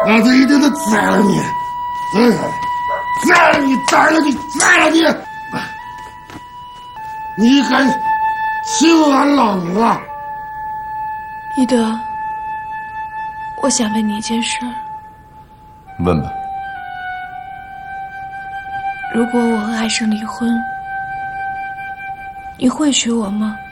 子一定得宰了你！宰了你！宰了你！宰了你！你敢欺俺老母啊！ 一德，我想问你一件事。 问吧。 如果我和爱生离婚，你会娶我吗？